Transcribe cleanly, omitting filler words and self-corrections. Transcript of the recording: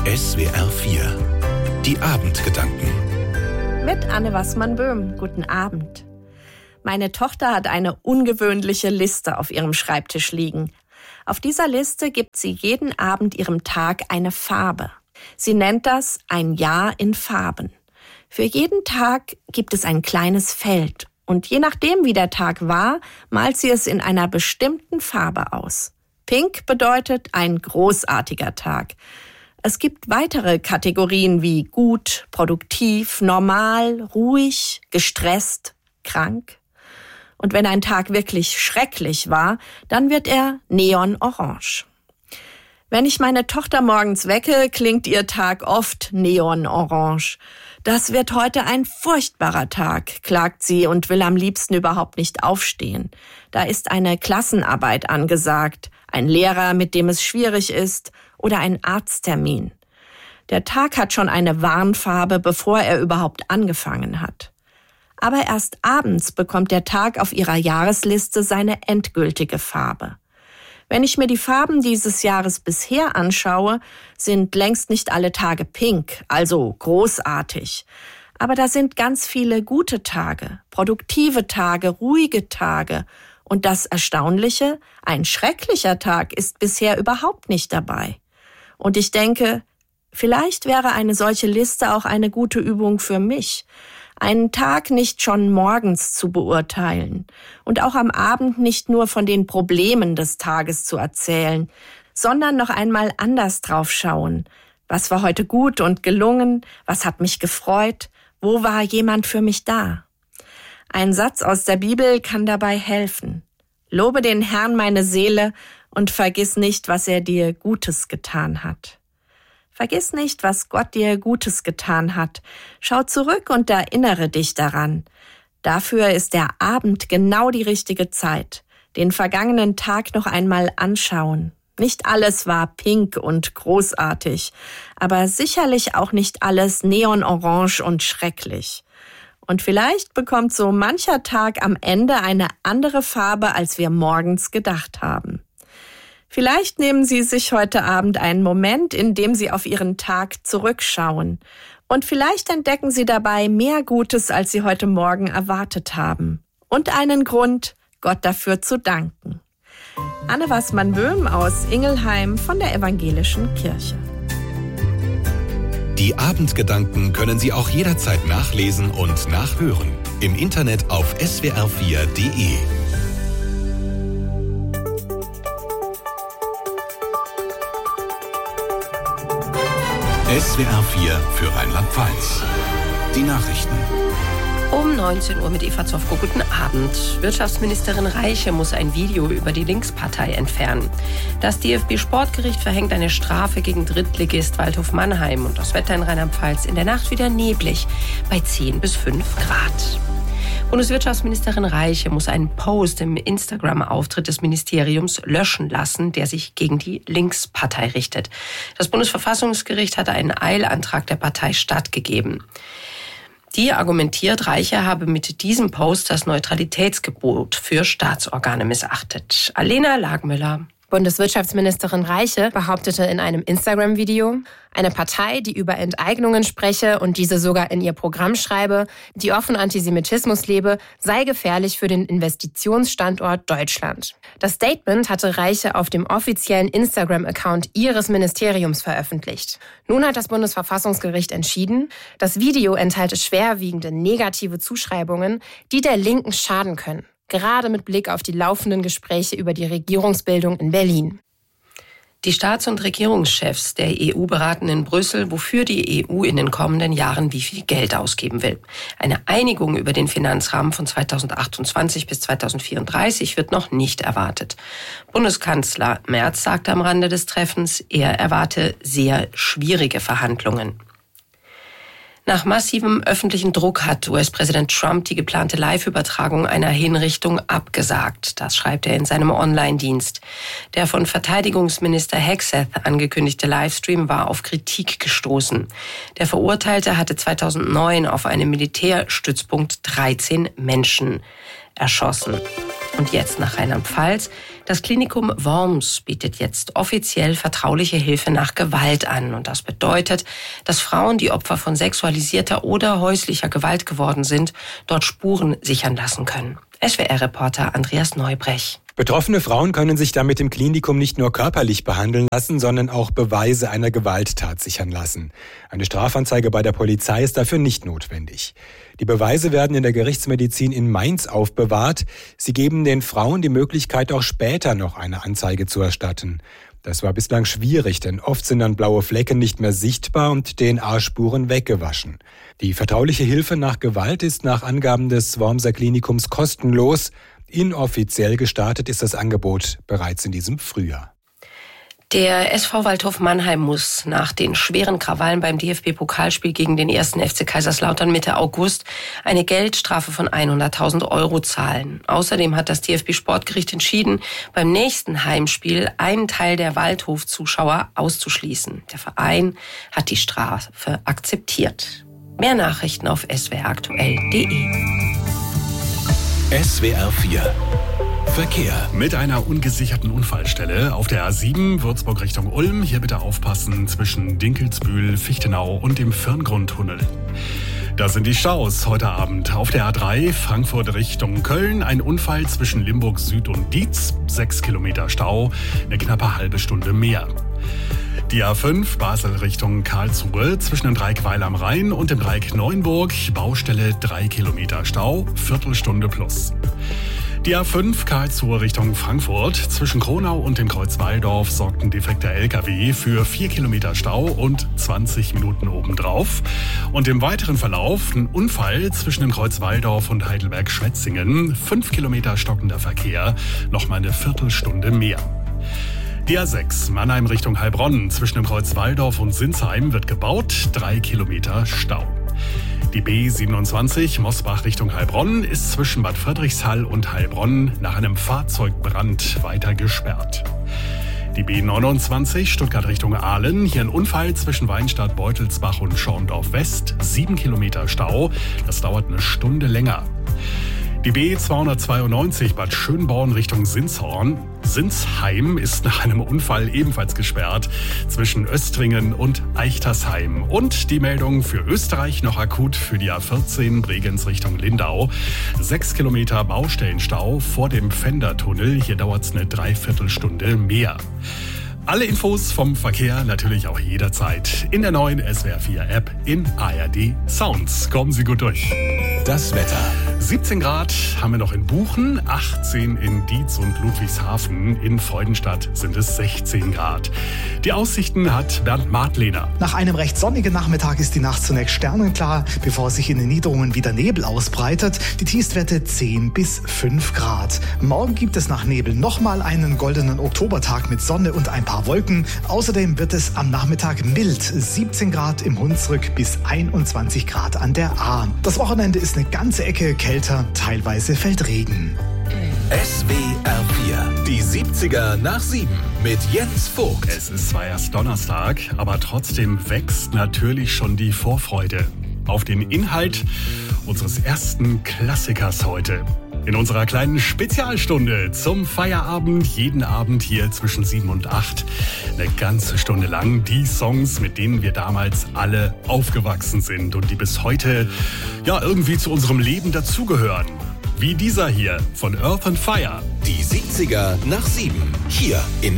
SWR 4. Die Abendgedanken. Mit Anne Wassmann-Böhm. Guten Abend. Meine Tochter hat eine ungewöhnliche Liste auf ihrem Schreibtisch liegen. Auf dieser Liste gibt sie jeden Abend ihrem Tag eine Farbe. Sie nennt das ein Jahr in Farben. Für jeden Tag gibt es ein kleines Feld. Und je nachdem, wie der Tag war, malt sie es in einer bestimmten Farbe aus. Pink bedeutet ein großartiger Tag. Es gibt weitere Kategorien wie gut, produktiv, normal, ruhig, gestresst, krank. Und wenn ein Tag wirklich schrecklich war, dann wird er neonorange. Wenn ich meine Tochter morgens wecke, klingt ihr Tag oft neonorange. Das wird heute ein furchtbarer Tag, klagt sie und will am liebsten überhaupt nicht aufstehen. Da ist eine Klassenarbeit angesagt, ein Lehrer, mit dem es schwierig ist, oder ein Arzttermin. Der Tag hat schon eine Warnfarbe, bevor er überhaupt angefangen hat. Aber erst abends bekommt der Tag auf ihrer Jahresliste seine endgültige Farbe. Wenn ich mir die Farben dieses Jahres bisher anschaue, sind längst nicht alle Tage pink, also großartig. Aber da sind ganz viele gute Tage, produktive Tage, ruhige Tage. Und das Erstaunliche, ein schrecklicher Tag ist bisher überhaupt nicht dabei. Und ich denke, vielleicht wäre eine solche Liste auch eine gute Übung für mich, einen Tag nicht schon morgens zu beurteilen und auch am Abend nicht nur von den Problemen des Tages zu erzählen, sondern noch einmal anders drauf schauen. Was war heute gut und gelungen? Was hat mich gefreut? Wo war jemand für mich da? Ein Satz aus der Bibel kann dabei helfen. Lobe den Herrn, meine Seele, und vergiss nicht, was er dir Gutes getan hat. Vergiss nicht, was Gott dir Gutes getan hat. Schau zurück und erinnere dich daran. Dafür ist der Abend genau die richtige Zeit. Den vergangenen Tag noch einmal anschauen. Nicht alles war pink und großartig, aber sicherlich auch nicht alles neonorange und schrecklich. Und vielleicht bekommt so mancher Tag am Ende eine andere Farbe, als wir morgens gedacht haben. Vielleicht nehmen Sie sich heute Abend einen Moment, in dem Sie auf Ihren Tag zurückschauen. Und vielleicht entdecken Sie dabei mehr Gutes, als Sie heute Morgen erwartet haben. Und einen Grund, Gott dafür zu danken. Anne Wassmann-Böhm aus Ingelheim von der Evangelischen Kirche. Die Abendgedanken können Sie auch jederzeit nachlesen und nachhören. Im Internet auf swr4.de. SWR 4 für Rheinland-Pfalz. Die Nachrichten. Um 19 Uhr mit Eva Zofko. Guten Abend. Wirtschaftsministerin Reiche muss ein Video über die Linkspartei entfernen. Das DFB-Sportgericht verhängt eine Strafe gegen Drittligist Waldhof Mannheim. Und das Wetter in Rheinland-Pfalz in der Nacht wieder neblig bei 10 bis 5 Grad. Bundeswirtschaftsministerin Reiche muss einen Post im Instagram-Auftritt des Ministeriums löschen lassen, der sich gegen die Linkspartei richtet. Das Bundesverfassungsgericht hatte einen Eilantrag der Partei stattgegeben. Die argumentiert, Reiche habe mit diesem Post das Neutralitätsgebot für Staatsorgane missachtet. Alena Lagmüller. Bundeswirtschaftsministerin Reiche behauptete in einem Instagram-Video, eine Partei, die über Enteignungen spreche und diese sogar in ihr Programm schreibe, die offen Antisemitismus lebe, sei gefährlich für den Investitionsstandort Deutschland. Das Statement hatte Reiche auf dem offiziellen Instagram-Account ihres Ministeriums veröffentlicht. Nun hat das Bundesverfassungsgericht entschieden, das Video enthalte schwerwiegende negative Zuschreibungen, die der Linken schaden können. Gerade mit Blick auf die laufenden Gespräche über die Regierungsbildung in Berlin. Die Staats- und Regierungschefs der EU beraten in Brüssel, wofür die EU in den kommenden Jahren wie viel Geld ausgeben will. Eine Einigung über den Finanzrahmen von 2028 bis 2034 wird noch nicht erwartet. Bundeskanzler Merz sagte am Rande des Treffens, er erwarte sehr schwierige Verhandlungen. Nach massivem öffentlichen Druck hat US-Präsident Trump die geplante Live-Übertragung einer Hinrichtung abgesagt. Das schreibt er in seinem Online-Dienst. Der von Verteidigungsminister Hegseth angekündigte Livestream war auf Kritik gestoßen. Der Verurteilte hatte 2009 auf einem Militärstützpunkt 13 Menschen erschossen. Und jetzt nach Rheinland-Pfalz. Das Klinikum Worms bietet jetzt offiziell vertrauliche Hilfe nach Gewalt an. Und das bedeutet, dass Frauen, die Opfer von sexualisierter oder häuslicher Gewalt geworden sind, dort Spuren sichern lassen können. SWR-Reporter Andreas Neubrech. Betroffene Frauen können sich damit im Klinikum nicht nur körperlich behandeln lassen, sondern auch Beweise einer Gewalttat sichern lassen. Eine Strafanzeige bei der Polizei ist dafür nicht notwendig. Die Beweise werden in der Gerichtsmedizin in Mainz aufbewahrt. Sie geben den Frauen die Möglichkeit, auch später noch eine Anzeige zu erstatten. Das war bislang schwierig, denn oft sind dann blaue Flecken nicht mehr sichtbar und DNA-Spuren weggewaschen. Die vertrauliche Hilfe nach Gewalt ist nach Angaben des Wormser Klinikums kostenlos. Inoffiziell gestartet ist das Angebot bereits in diesem Frühjahr. Der SV Waldhof Mannheim muss nach den schweren Krawallen beim DFB-Pokalspiel gegen den 1. FC Kaiserslautern Mitte August eine Geldstrafe von 100.000 Euro zahlen. Außerdem hat das DFB-Sportgericht entschieden, beim nächsten Heimspiel einen Teil der Waldhof-Zuschauer auszuschließen. Der Verein hat die Strafe akzeptiert. Mehr Nachrichten auf swraktuell.de. SWR 4 Verkehr. Mit einer ungesicherten Unfallstelle auf der A7 Würzburg Richtung Ulm. Hier bitte aufpassen zwischen Dinkelsbühl, Fichtenau und dem Firngrundtunnel. Das sind die Staus heute Abend. Auf der A3 Frankfurt Richtung Köln. Ein Unfall zwischen Limburg Süd und Dietz. 6 Kilometer Stau, eine knappe halbe Stunde mehr. Die A5 Basel Richtung Karlsruhe zwischen dem Dreieck Weil am Rhein und dem Dreieck Neuenburg. Baustelle 3 Kilometer Stau, Viertelstunde plus. Die A5 Karlsruhe Richtung Frankfurt zwischen Kronau und dem Kreuz Walldorf sorgt ein defekter LKW für 4 Kilometer Stau und 20 Minuten obendrauf. Und im weiteren Verlauf ein Unfall zwischen dem Kreuz Walldorf und Heidelberg-Schwetzingen. 5 Kilometer stockender Verkehr, nochmal eine Viertelstunde mehr. Die A6 Mannheim Richtung Heilbronn zwischen dem Kreuz Walldorf und Sinsheim wird gebaut, 3 Kilometer Stau. Die B27 Mosbach Richtung Heilbronn ist zwischen Bad Friedrichshall und Heilbronn nach einem Fahrzeugbrand weiter gesperrt. Die B29 Stuttgart Richtung Aalen, hier ein Unfall zwischen Weinstadt, Beutelsbach und Schorndorf West, 7 Kilometer Stau, das dauert eine Stunde länger. Die B292 Bad Schönborn Richtung Sinshorn. Sinsheim ist nach einem Unfall ebenfalls gesperrt zwischen Östringen und Eichtersheim. Und die Meldung für Österreich noch akut für die A14 Bregenz Richtung Lindau. 6 Kilometer Baustellenstau vor dem Pfändertunnel. Hier dauert es eine Dreiviertelstunde mehr. Alle Infos vom Verkehr natürlich auch jederzeit in der neuen SWR 4 App in ARD Sounds. Kommen Sie gut durch. Das Wetter. 17 Grad haben wir noch in Buchen, 18 in Dietz und Ludwigshafen. In Freudenstadt sind es 16 Grad. Die Aussichten hat Bernd Martlehner. Nach einem recht sonnigen Nachmittag ist die Nacht zunächst sternenklar, bevor sich in den Niederungen wieder Nebel ausbreitet. Die Tiefstwerte 10 bis 5 Grad. Morgen gibt es nach Nebel nochmal einen goldenen Oktobertag mit Sonne und ein paar Wolken. Außerdem wird es am Nachmittag mild, 17 Grad im Hunsrück bis 21 Grad an der Ahr. Das Wochenende ist eine ganze Ecke kälter, teilweise fällt Regen. SWR 4, die 70er nach 7 mit Jens Vogt. Es ist zwar erst Donnerstag, aber trotzdem wächst natürlich schon die Vorfreude auf den Inhalt unseres ersten Klassikers heute. In unserer kleinen Spezialstunde zum Feierabend, jeden Abend hier zwischen 7 und 8. Eine ganze Stunde lang die Songs, mit denen wir damals alle aufgewachsen sind und die bis heute ja irgendwie zu unserem Leben dazugehören. Wie dieser hier von Earth and Fire. Die 70er nach 7, hier in